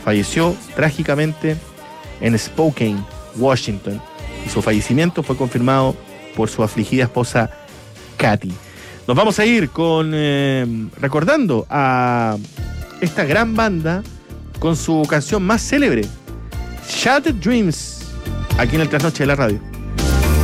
falleció trágicamente en Spokane, Washington, y su fallecimiento fue confirmado por su afligida esposa Katy. Nos vamos a ir con recordando a esta gran banda con su canción más célebre, Shattered Dreams, aquí en el Trasnoche de la Radio.